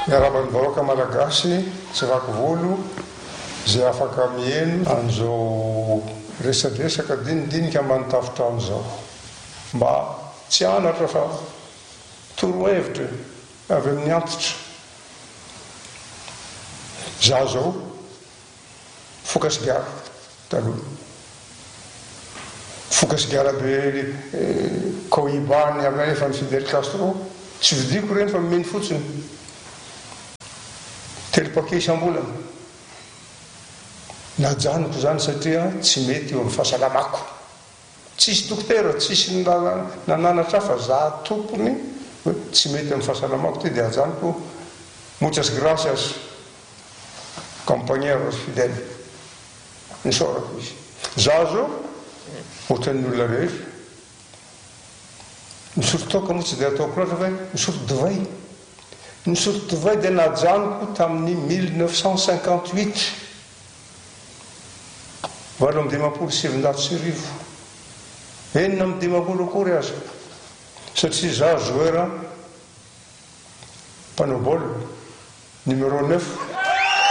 Miarabany vahoaka malagasy tsy vaky volo zay afaka mieno an'izao resadresaka dinidinika manotafitra amin'izao mba tsy anatra fa torohevitra avy amin'ny antitra. Za zao fokasy gara taloha fokasy gara be Cohiba ny efa ny Fidel Castro tsy vidiko reny fa mimeny fotsiny telopake isam-bolana. Najanoko zany satria tsy mety eo amin'ny fahasalamako. Tsisy dokotera, tsisy nananatra fa za tompony tsy mety amin'ny fahasalamako ty dia ajanoko. Muchas gracias compañeros Fidel. Nisorako izy. Za zao ohatran'ny olona rehetra misotro toaka moa tsy dia ataoko loatra fa misotro divay. Nisotro divay dia najanoko tamin'ny 1958 valo amby 700 enina amby 10 akory azy satria za joueur mpanao baolina numéro 9